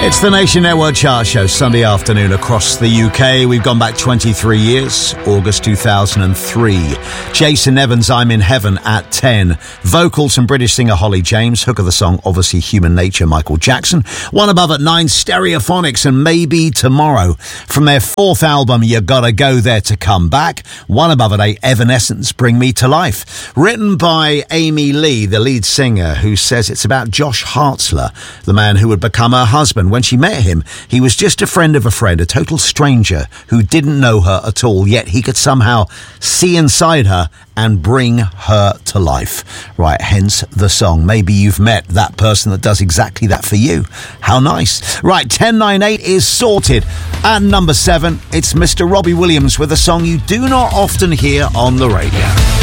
It's the Nation Network Chart Show, Sunday afternoon across the UK. We've gone back 23 years, August 2003. Jason Evans, I'm in Heaven at 10. Vocals from British singer Holly James. Hook of the song, obviously Human Nature, Michael Jackson. One above at 9, Stereophonics and Maybe Tomorrow. From their fourth album, You Gotta Go There to Come Back. One above at 8, Evanescence, Bring Me to Life. Written by Amy Lee, the lead singer, who says it's about Josh Hartzler, the man who would become her husband. When she met him, he was just a friend of a friend, a total stranger who didn't know her at all, yet he could somehow see inside her and bring her to life. Right, hence the song. Maybe you've met that person that does exactly that for you. How nice. Right, 1098 is sorted. At number 7, it's Mr. Robbie Williams with a song you do not often hear on the radio.